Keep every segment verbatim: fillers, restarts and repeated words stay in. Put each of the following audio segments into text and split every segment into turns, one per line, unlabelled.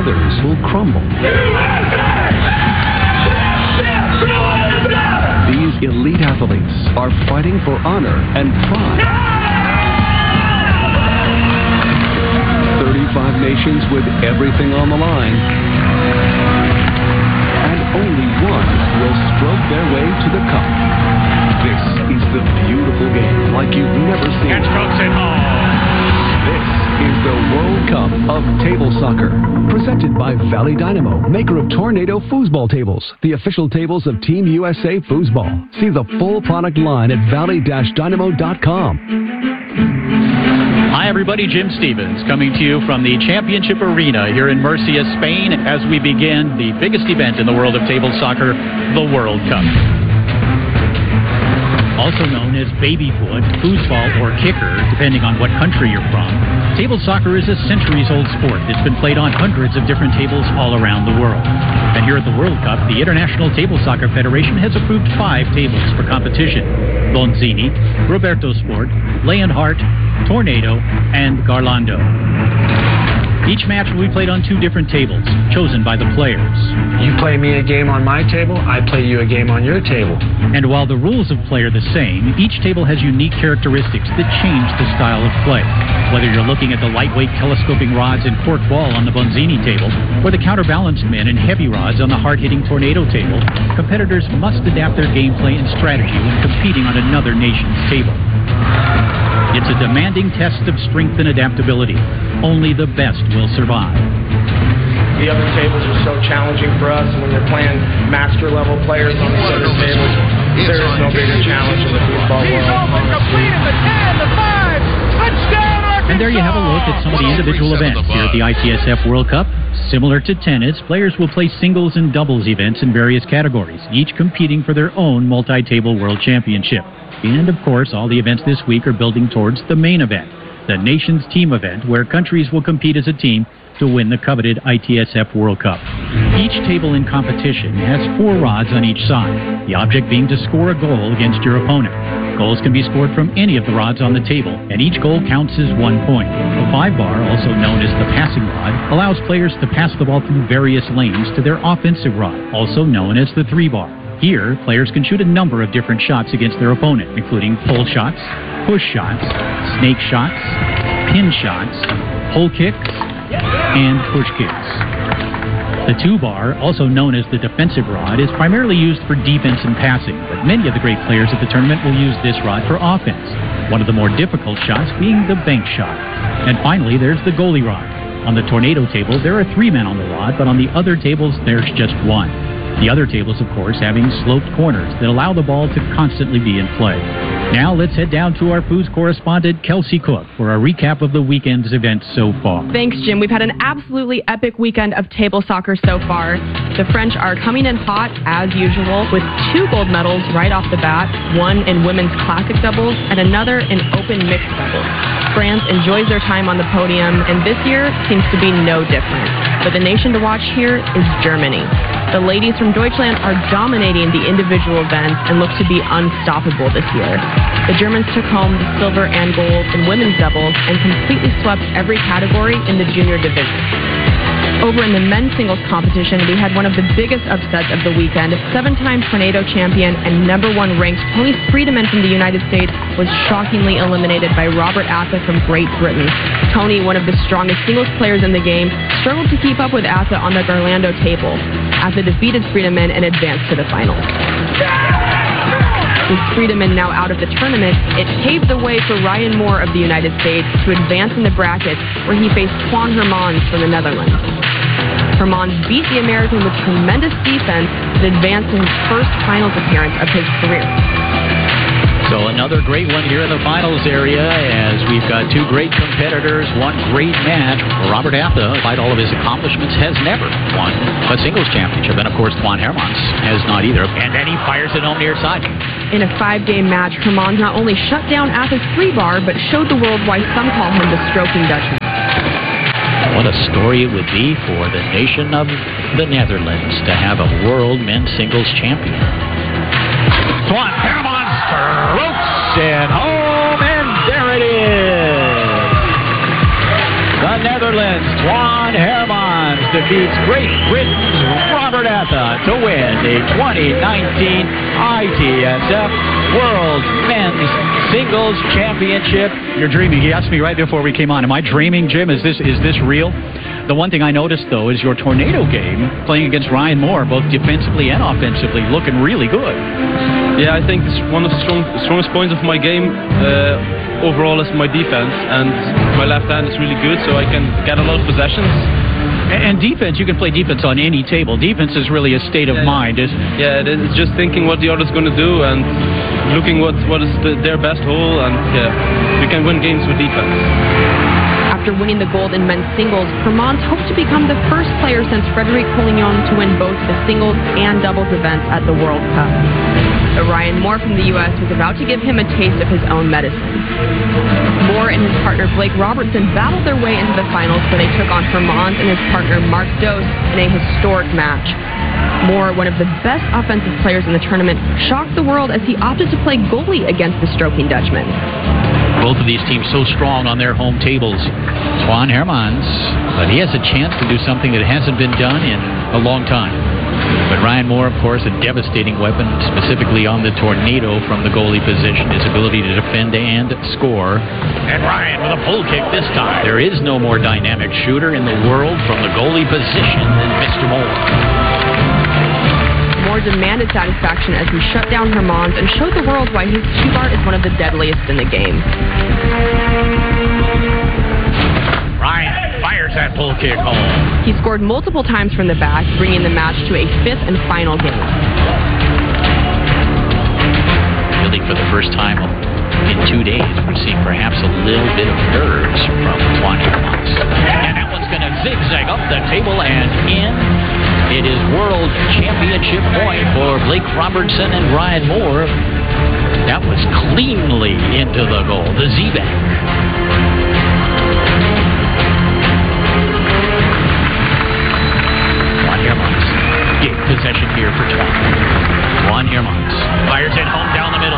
others will crumble. These elite athletes are fighting for honor and pride. thirty-five nations with everything on the line. And only one will stroke their way to the cup. This is the beautiful game like you've never seen.
And strokes it home.
This is the World Cup of Table Soccer, presented by Valley Dynamo, maker of Tornado Foosball Tables, the official tables of Team U S A Foosball. See the full product line at valley dash dynamo dot com.
Hi, everybody. Jim Stevens coming to you from the Championship Arena here in Murcia, Spain, as we begin the biggest event in the world of table soccer, the World Cup. Also known as babyfoot, foosball, or kicker, depending on what country you're from, table soccer is a centuries-old sport that's been played on hundreds of different tables all around the world. And here at the World Cup, the International Table Soccer Federation has approved five tables for competition: Bonzini, Roberto Sport, Leonhardt, Tornado, and Garlando. Each match will be played on two different tables, chosen by the players.
You play me a game on my table, I play you a game on your table.
And while the rules of play are the same, each table has unique characteristics that change the style of play. Whether you're looking at the lightweight telescoping rods and cork ball on the Bonzini table, or the counterbalanced men and heavy rods on the hard-hitting Tornado table, competitors must adapt their gameplay and strategy when competing on another nation's table. It's a demanding test of strength and adaptability. Only the best will survive.
The other tables are so challenging for us, and when you're playing master-level players on these other tables, there is no bigger challenge in the football world.
And there you have a look at some of the individual events here at the I T S F World Cup. Similar to tennis, players will play singles and doubles events in various categories, each competing for their own multi-table world championship. And, of course, all the events this week are building towards the main event, the nation's team event, where countries will compete as a team to win the coveted I T S F World Cup. Each table in competition has four rods on each side, the object being to score a goal against your opponent. Goals can be scored from any of the rods on the table, and each goal counts as one point. The five bar, also known as the passing rod, allows players to pass the ball through various lanes to their offensive rod, also known as the three bar. Here, players can shoot a number of different shots against their opponent, including pull shots, push shots, snake shots, pin shots, pull kicks, and push kicks. The two-bar, also known as the defensive rod, is primarily used for defense and passing, but many of the great players at the tournament will use this rod for offense, one of the more difficult shots being the bank shot. And finally, there's the goalie rod. On the Tornado table, there are three men on the rod, but on the other tables, there's just one. The other tables, of course, having sloped corners that allow the ball to constantly be in play. Now let's head down to our Foos correspondent, Kelsey Cook, for a recap of the weekend's events so far.
Thanks, Jim. We've had an absolutely epic weekend of table soccer so far. The French are coming in hot, as usual, with two gold medals right off the bat, one in women's classic doubles and another in open mixed doubles. France enjoys their time on the podium, and this year seems to be no different. But the nation to watch here is Germany. The ladies from Deutschland are dominating the individual events and look to be unstoppable this year. The Germans took home the silver and gold in women's doubles and completely swept every category in the junior division. Over in the men's singles competition, we had one of the biggest upsets of the weekend. Seven-time Tornado champion and number one ranked Tony Friedemann from the United States was shockingly eliminated by Robert Atha from Great Britain. Tony, one of the strongest singles players in the game, struggled to keep up with Atha on the Garlando table. Atha defeated Friedemann and advanced to the finals. With Friedemann now out of the tournament, it paved the way for Ryan Moore of the United States to advance in the brackets, where he faced Juan Hermans from the Netherlands. Hermans beat the American with tremendous defense and advanced to his first finals appearance of his career.
So another great one here in the finals area, as we've got two great competitors, one great match. Robert Atha, despite all of his accomplishments, has never won a singles championship. And, of course, Juan Hermans has not either. And then he fires it home near side.
In a five-game match, Hermans not only shut down Atha's three-bar, but showed the world why some call him the stroking Dutchman.
What a story it would be for the nation of the Netherlands to have a world men's singles champion. Juan Hermans strokes it home, and there it is. The Netherlands, Juan Hermans, defeats beats Great Britain's Robert Atha to win the twenty nineteen I T S F World Men's Singles Championship. You're dreaming. He asked me right before we came on, am I dreaming, Jim? Is this is this real? The one thing I noticed, though, is your tornado game, playing against Ryan Moore, both defensively and offensively, looking really good.
Yeah, I think one of the strong, strongest points of my game uh, overall is my defense, and my left hand is really good, so I can get a lot of possessions.
And defense, you can play defense on any table. Defense is really a state of
yeah,
mind, isn't it?
Yeah, it is. It's just thinking what the other's going to do and looking what, what is the, their best hole, and yeah, we can win games with defense.
After winning the gold in men's singles, Hermans hopes to become the first player since Frederic Collignon to win both the singles and doubles events at the World Cup. But Ryan Moore from the U S was about to give him a taste of his own medicine. Moore and his partner Blake Robertson battled their way into the finals where they took on Hermans and his partner Mark Dost in a historic match. Moore, one of the best offensive players in the tournament, shocked the world as he opted to play goalie against the stroking Dutchman.
Both of these teams so strong on their home tables. Twan Hermans, but he has a chance to do something that hasn't been done in a long time. But Ryan Moore, of course, a devastating weapon, specifically on the tornado from the goalie position, his ability to defend and score. And Ryan with a pull kick this time. There is no more dynamic shooter in the world from the goalie position than Mister Moore.
Moore demanded satisfaction as he shut down Hermans and showed the world why his two-bar is one of the deadliest in the game.
Ryan fires that pull kick home.
He scored multiple times from the back, bringing the match to a fifth and final game.
Really, for the first time in two days, we're seeing perhaps a little bit of nerves from Twan Hermans. And that one's going to zigzag up the table and in. It is World Championship point for Blake Robertson and Ryan Moore. That was cleanly into the goal, the Z-back. Twan Hermans, big possession here for Twan. Twan Hermans fires it home down the middle.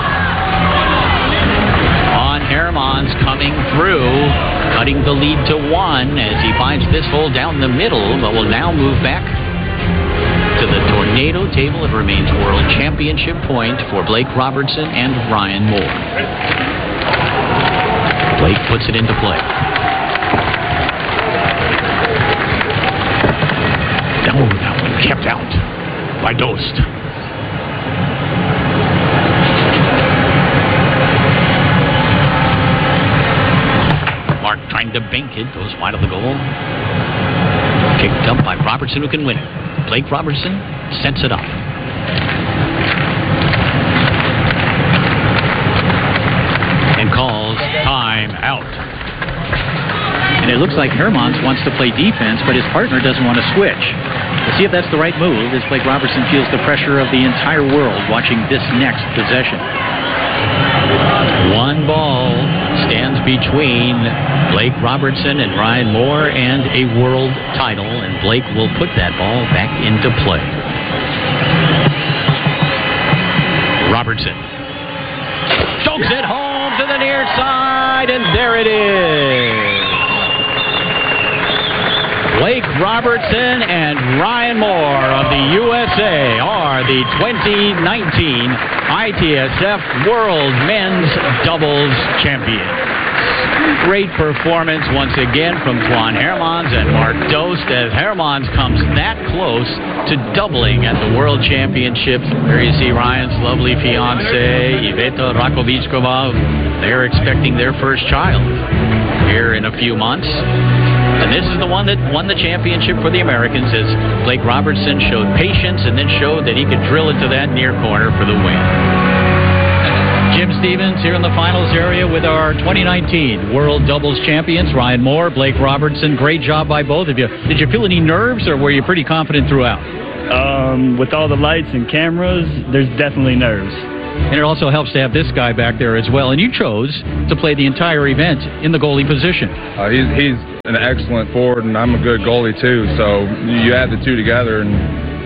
Twan Hermans coming through, cutting the lead to one as he finds this hole down the middle, but will now move back to the tornado table. It remains World Championship point for Blake Robertson and Ryan Moore. Blake puts it into play. Oh, that one kept out by Dost. Mark trying to bank it, goes wide of the goal. Kicked up by Robertson, who can win it. Blake Robertson sets it up. And calls time out. And it looks like Hermans wants to play defense, but his partner doesn't want to switch. We'll see if that's the right move, as Blake Robertson feels the pressure of the entire world watching this next possession. One ball stands between Blake Robertson and Ryan Moore and a world title, and Blake will put that ball back into play. Robertson stokes it home to the near side, and there it is. Blake Robertson and Ryan Moore of the U S A are the twenty nineteen I T S F World Men's Doubles Champions. Great performance once again from Twan Hermans and Mark Dost as Hermans comes that close to doubling at the World Championships. There you see Ryan's lovely fiancée, Iveta Rakovichkova. They're expecting their first child here in a few months. And this is the one that won the championship for the Americans, as Blake Robertson showed patience and then showed that he could drill it to that near corner for the win. Jim Stevens here in the finals area with our twenty nineteen World Doubles Champions, Ryan Moore, Blake Robertson. Great job by both of you. Did you feel any nerves, or were you pretty confident throughout?
Um, with all the lights and cameras, there's definitely nerves.
And it also helps to have this guy back there as well. And you chose to play the entire event in the goalie position.
Uh, he's, he's an excellent forward, and I'm a good goalie too. So you add the two together, and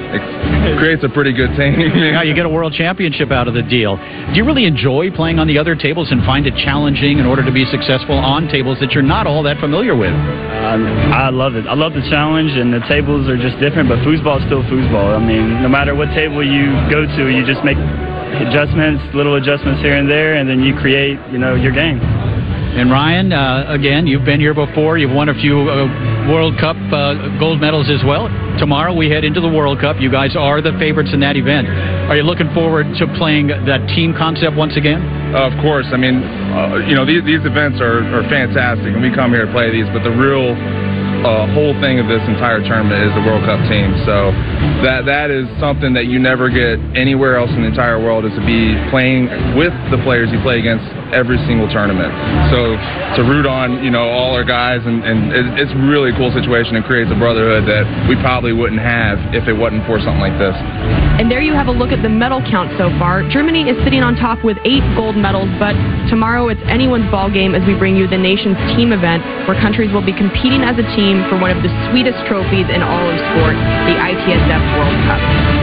it creates a pretty good team.
Yeah, you get a world championship out of the deal. Do you really enjoy playing on the other tables and find it challenging in order to be successful on tables that you're not all that familiar with?
Um, I love it. I love the challenge, and the tables are just different, but foosball is still foosball. I mean, no matter what table you go to, you just make adjustments, little adjustments here and there, and then you create, you know, your game.
And Ryan, uh, again, you've been here before. You've won a few uh, World Cup uh, gold medals as well. Tomorrow we head into the World Cup. You guys are the favorites in that event. Are you looking forward to playing that team concept once again?
Uh, of course. I mean, uh, you know, these, these events are, are fantastic, and we come here to play these, but the real uh, whole thing of this entire tournament is the World Cup team. So that that is something that you never get anywhere else in the entire world, is to be playing with the players you play against every single tournament. So to root on, you know, all our guys, and, and it, it's really a cool situation and creates a brotherhood that we probably wouldn't have if it wasn't for something like this.
And there you have a look at the medal count so far. Germany is sitting on top with eight gold medals, but tomorrow it's anyone's ball game as we bring you the nation's team event, where countries will be competing as a team for one of the sweetest trophies in all of sport, the I T S F World Cup.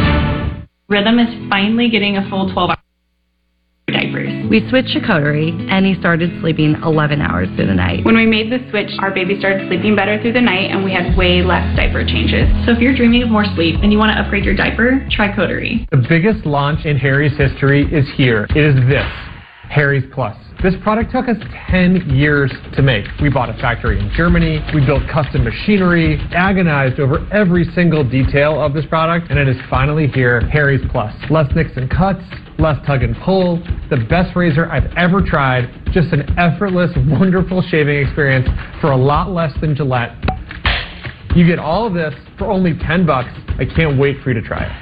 Rhythm is finally getting a full twelve hours diapers.
We switched to Coterie, and he started sleeping eleven hours through the night.
When we made the switch, our baby started sleeping better through the night, and we had way less diaper changes. So if you're dreaming of more sleep and you want to upgrade your diaper, try Coterie.
The biggest launch in Harry's history is here. It is this, Harry's Plus. This product took us ten years to make. We bought a factory in Germany, we built custom machinery, agonized over every single detail of this product, and it is finally here, Harry's Plus. Less nicks and cuts, less tug and pull, the best razor I've ever tried, just an effortless, wonderful shaving experience for a lot less than Gillette. You get all of this for only ten bucks. I can't wait for you to try it.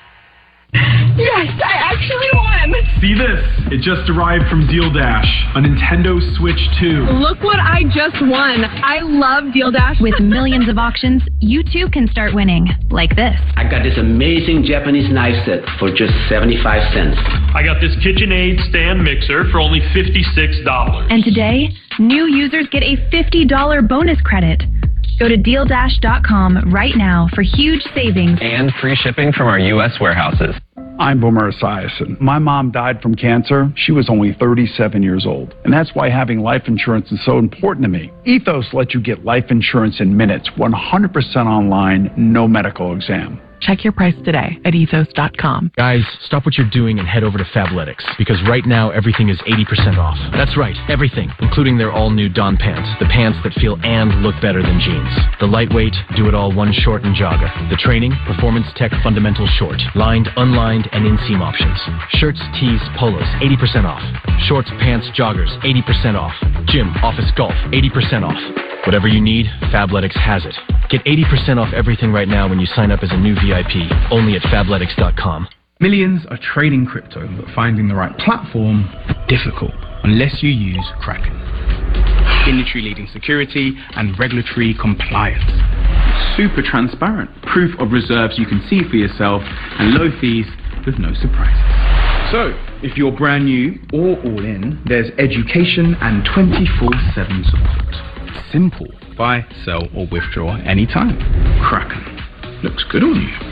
Yes, I actually won!
See this? It just arrived from Deal Dash, a Nintendo Switch two.
Look what I just won. I love Deal Dash.
With millions of auctions, you too can start winning, like this.
I got this amazing Japanese knife set for just seventy-five cents.
I got this KitchenAid stand mixer for only fifty-six dollars.
And today, new users get a fifty dollars bonus credit. Go to deal dash dot com right now for huge savings
and free shipping from our U S warehouses.
I'm Boomer Esiason. My mom died from cancer. She was only thirty-seven years old. And that's why having life insurance is so important to me. Ethos lets you get life insurance in minutes, one hundred percent online, no medical exam.
Check your price today at ethos dot com.
Guys, stop what you're doing and head over to Fabletics, because right now everything is eighty percent off. That's right, everything, including their all-new Dawn pants. The pants that feel and look better than jeans. The lightweight, do-it-all one short and jogger. The training, Performance Tech Fundamental Short. Lined, unlined, and inseam options. Shirts, tees, polos, eighty percent off. Shorts, pants, joggers, eighty percent off. Gym, office, golf, eighty percent off. Whatever you need, Fabletics has it. Get eighty percent off everything right now when you sign up as a new V I P, only at fabletics dot com.
Millions are trading crypto, but finding the right platform, difficult, unless you use Kraken. Industry-leading security and regulatory compliance. Super transparent, proof of reserves you can see for yourself, and low fees with no surprises. So, if you're brand new or all in, there's education and twenty-four seven support. Simple. Buy, sell, or withdraw anytime. Kraken. Looks good on you.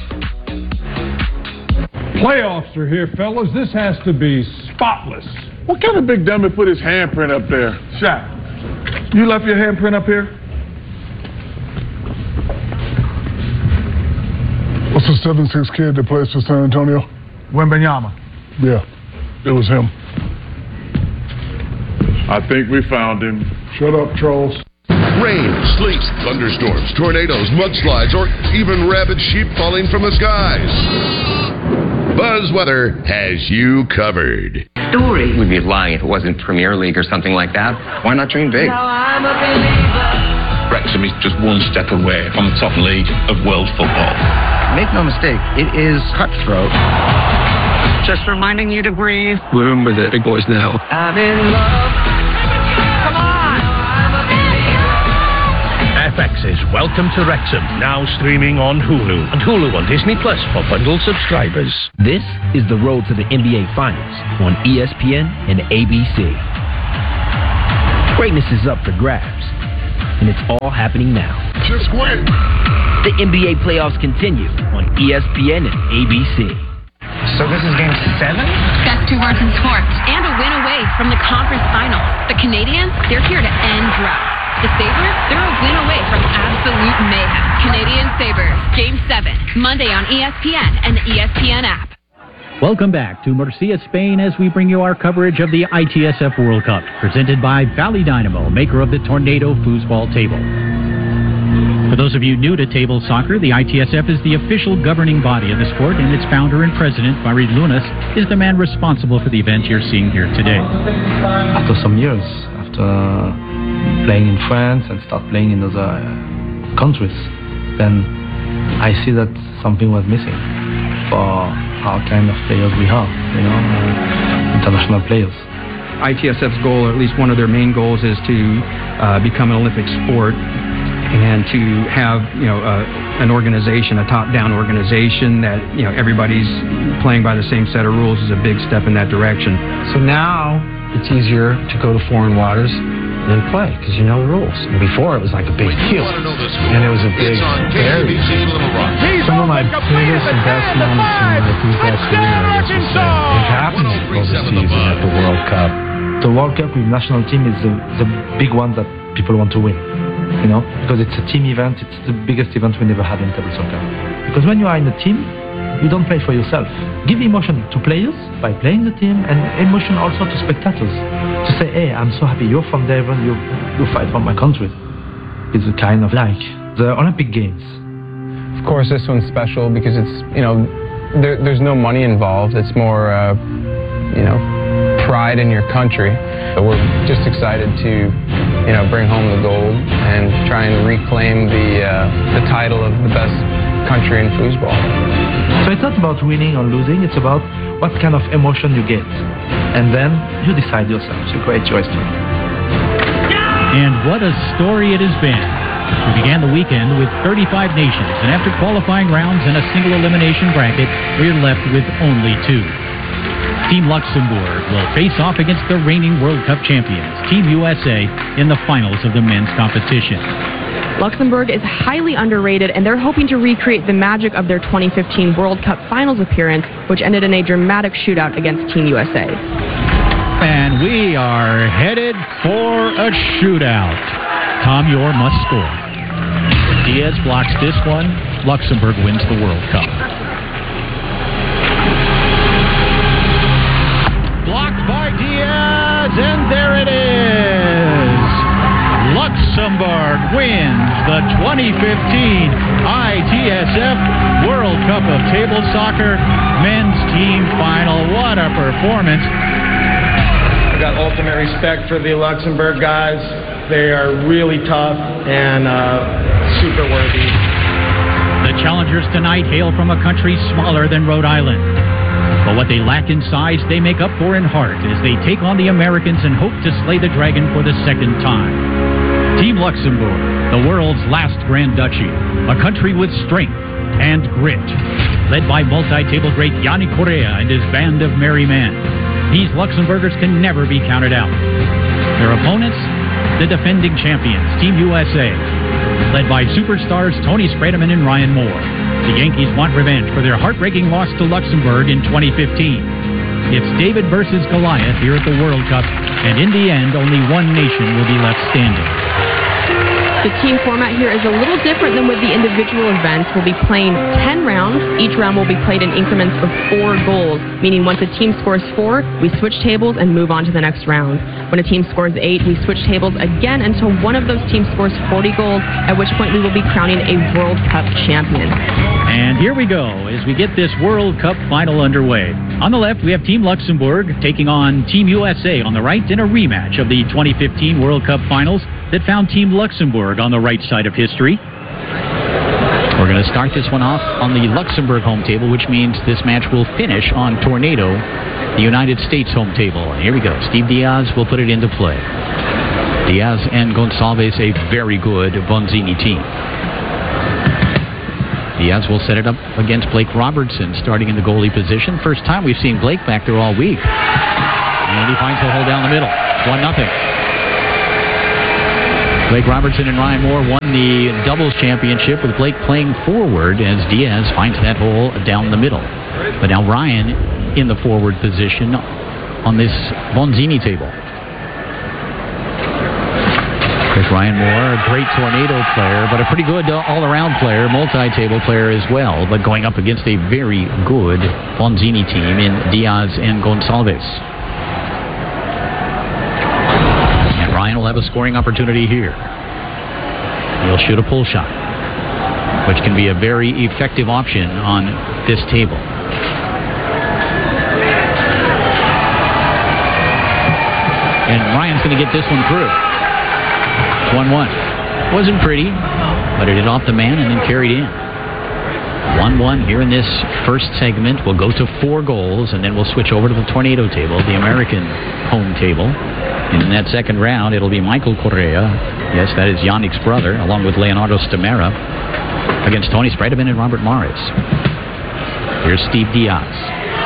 Playoffs are here, fellas. This has to be spotless.
What kind of big dummy put his handprint up there? Shaq, you left your handprint up here?
What's the seven six kid that plays for San Antonio?
Wembanyama.
Yeah, it was him.
I think we found him.
Shut up, trolls.
Rain, sleet, thunderstorms, tornadoes, mudslides, or even rabid sheep falling from the skies. Buzz Weather has you covered.
Story. We'd be lying if it wasn't Premier League or something like that. Why not dream big?
Now I'm a believer.
Wrexham is just one step away from the top league of world football.
Make no mistake, it is cutthroat.
Just reminding you to breathe.
We're in with it, big boys now.
I'm in love. Come on!
F X's Welcome to Wrexham, now streaming on Hulu, and Hulu on Disney Plus for bundle subscribers.
This is the road to the N B A Finals on E S P N and A B C. Greatness is up for grabs, and it's all happening now.
Just win.
The N B A playoffs continue on E S P N and A B C.
So this is game seven?
Best two words in sports. And a win away from the conference finals. The Canadians, they're here to end droughts. The Sabres, they're a win away from absolute mayhem. Canadian Sabres, game seven, Monday on E S P N and the E S P N app.
Welcome back to Murcia, Spain, as we bring you our coverage of the I T S F World Cup, presented by Valley Dynamo, maker of the Tornado foosball table. For those of you new to table soccer, the I T S F is the official governing body of the sport, and its founder and president, Farid Lunas, is the man responsible for the event you're seeing here today.
After some years, after playing in France and start playing in other countries, then I see that something was missing for our kind of players we have, you know, uh, international players.
I T S F's goal, or at least one of their main goals, is to uh, become an Olympic sport and to have, you know, uh, an organization, a top-down organization that, you know, everybody's playing by the same set of rules is a big step in that direction.
So now it's easier to go to foreign waters and play because you know the rules. And before it was like a big deal, and it was a big barrier.
Some of my biggest and best moments in my football career, I guess, was uh,
It happened overseas at the World Cup.
The World Cup with national team is the, the big one that people want to win, you know, because it's a team event. It's the biggest event we never had in table soccer. Because when you are in a team, you don't play for yourself. Give emotion to players by playing the team, and emotion also to spectators. To say, hey, I'm so happy you're from Devon, you you fight for my country. It's a kind of like the Olympic Games.
Of course, this one's special because it's, you know, there, there's no money involved. It's more, uh, you know, pride in your country. But we're just excited to, you know, bring home the gold and try and reclaim the uh, the title of the best country in foosball.
So it's not about winning or losing, it's about what kind of emotion you get. And then you decide yourself, you create your story.
And what a story it has been. We began the weekend with thirty-five nations, and after qualifying rounds and a single elimination bracket, we're left with only two. Team Luxembourg will face off against the reigning World Cup champions, Team U S A, in the finals of the men's competition.
Luxembourg is highly underrated, and they're hoping to recreate the magic of their twenty fifteen World Cup Finals appearance, which ended in a dramatic shootout against Team U S A.
And we are headed for a shootout. Tom Yor must score. Diaz blocks this one. Luxembourg wins the World Cup. Blocked by Diaz, and there it is. Luxembourg wins the twenty fifteen I T S F World Cup of Table Soccer Men's Team Final. What a performance.
I've got ultimate respect for the Luxembourg guys. They are really tough and uh, super worthy.
The challengers tonight hail from a country smaller than Rhode Island. But what they lack in size, they make up for in heart as they take on the Americans and hope to slay the dragon for the second time. Team Luxembourg, the world's last Grand Duchy, a country with strength and grit, led by multi-table great Yanni Correa and his band of merry men. These Luxembourgers can never be counted out. Their opponents, the defending champions, Team U S A, led by superstars Tony Spredeman and Ryan Moore. The Yankees want revenge for their heartbreaking loss to Luxembourg in twenty fifteen. It's David versus Goliath here at the World Cup, and in the end, only one nation will be left standing.
The team format here is a little different than with the individual events. We'll be playing ten rounds. Each round will be played in increments of four goals, meaning once a team scores four, we switch tables and move on to the next round. When a team scores eight, we switch tables again until one of those teams scores forty goals, at which point we will be crowning a World Cup champion.
And here we go as we get this World Cup final underway. On the left, we have Team Luxembourg taking on Team U S A on the right in a rematch of the twenty fifteen World Cup finals that found Team Luxembourg on the right side of history. We're going to start this one off on the Luxembourg home table, which means this match will finish on Tornado, the United States home table. And here we go. Steve Diaz will put it into play. Diaz and Gonçalves, a very good Bonzini team. Diaz will set it up against Blake Robertson, starting in the goalie position. First time we've seen Blake back there all week. And he finds a hole down the middle. one nothing. Blake Robertson and Ryan Moore won the doubles championship with Blake playing forward as Diaz finds that hole down the middle. But now Ryan in the forward position on this Bonzini table. There's Ryan Moore, a great tornado player, but a pretty good uh, all-around player, multi-table player as well, but going up against a very good Bonzini team in Diaz and Gonçalves. And Ryan will have a scoring opportunity here. He'll shoot a pull shot, which can be a very effective option on this table. And Ryan's going to get this one through. one one. Wasn't pretty, but it hit off the man and then carried in. one one here in this first segment. We'll go to four goals, and then we'll switch over to the tornado table, the American home table. And in that second round, it'll be Michael Correa. Yes, that is Yannick's brother, along with Leonardo Stamera, against Tony Spredeman and Robert Mares. Here's Steve Diaz.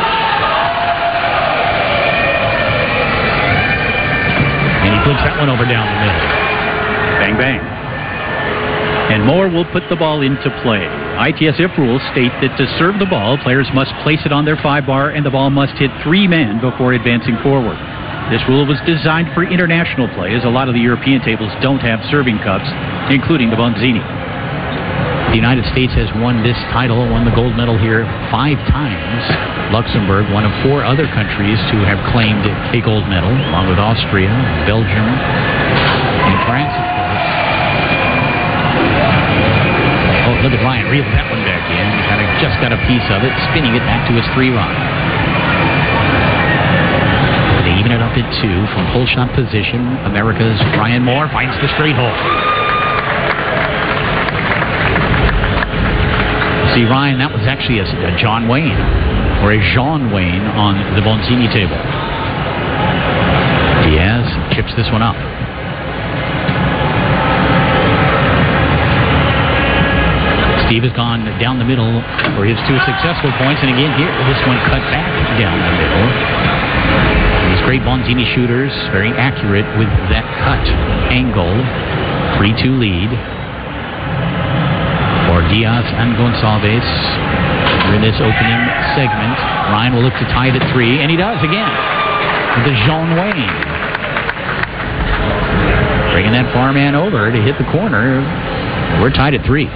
And he puts that one over down the middle. Bang, bang. And Moore will put the ball into play. I T S F rules state that to serve the ball, players must place it on their five bar and the ball must hit three men before advancing forward. This rule was designed for international play, as a lot of the European tables don't have serving cups, including the Bonzini. The United States has won this title, won the gold medal here five times. Luxembourg, one of four other countries to have claimed a gold medal, along with Austria, Belgium, and France, of course. Oh, look at Ryan reel that one back in. Kind of just got a piece of it, spinning it back to his three run. They even it up at two from pull shot position. America's Ryan Moore finds the straight hole. See, Ryan, that was actually a, a John Wayne, or a Jean Wayne on the Bonzini table. Diaz chips this one up. Steve has gone down the middle for his two successful points, and again here, this one cut back down the middle. These great Bonzini shooters, very accurate with that cut angle. three two lead for Diaz and Gonçalves in this opening segment. Ryan will look to tie it at three, and he does again with the Jean Wayne. Bringing that far man over to hit the corner. We're tied at three.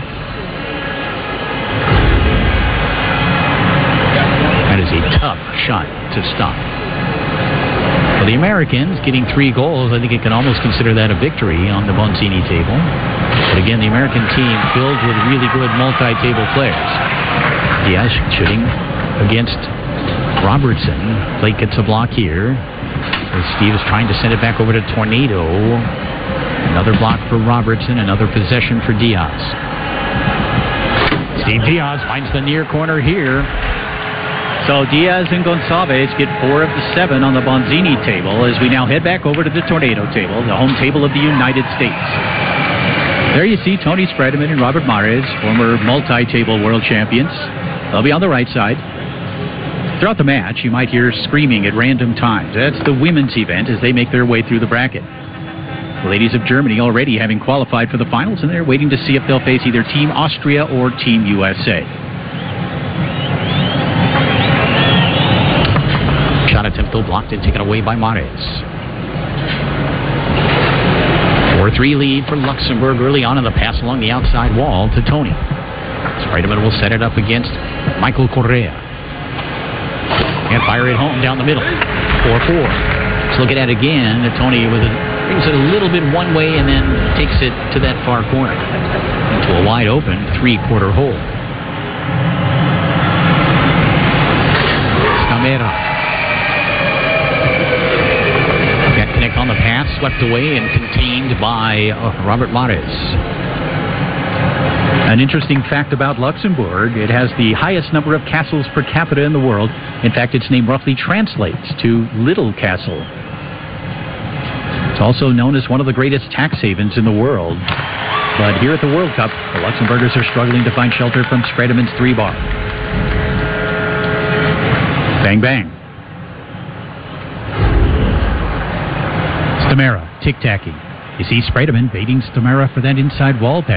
That is a tough shot to stop. For the Americans, getting three goals, I think you can almost consider that a victory on the Bonzini table. But again, the American team filled with really good multi-table players. Diaz shooting against Robertson. Blake gets a block here. As Steve is trying to send it back over to Tornado. Another block for Robertson, another possession for Diaz. Steve Diaz finds the near corner here. So Diaz and Gonçalves get four of the seven on the Bonzini table as we now head back over to the Tornado table, the home table of the United States. There you see Tony Spredeman and Robert Mares, former multi-table world champions. They'll be on the right side. Throughout the match, you might hear screaming at random times. That's the women's event as they make their way through the bracket. The ladies of Germany already having qualified for the finals, and they're waiting to see if they'll face either Team Austria or Team U S A. Shot attempt, though, blocked and taken away by Mares. four three lead for Luxembourg early on in the pass along the outside wall to Tony. Spredeman will set it up against Michael Correa. And fire it home down the middle. four four. Let's look at it again. Tony with a, brings it a little bit one way and then takes it to that far corner. To a wide open three-quarter hole. Stamera. Connect on the pass, swept away and contained by uh, Robert Mares. An interesting fact about Luxembourg, it has the highest number of castles per capita in the world. In fact, its name roughly translates to Little Castle. It's also known as one of the greatest tax havens in the world. But here at the World Cup, the Luxembourgers are struggling to find shelter from Spredeman's three bar. Bang, bang. Stamera, tic-tacking. You see Spredeman baiting Stamera for that inside wall pass.